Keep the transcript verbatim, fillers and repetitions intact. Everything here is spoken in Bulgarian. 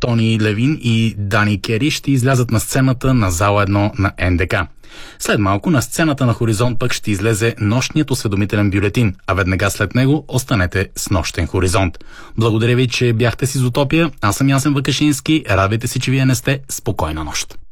Тони Левин и Дани Кери ще излязат на сцената на зала едно на Ен Де Ка. След малко на сцената на Хоризонт пък ще излезе нощният осведомителен бюлетин, а веднага след него останете с Нощен хоризонт. Благодаря ви, че бяхте с Изотопия. Аз съм Ясен Вакашински. Радвайте се, че вие не сте. Спокойна нощ.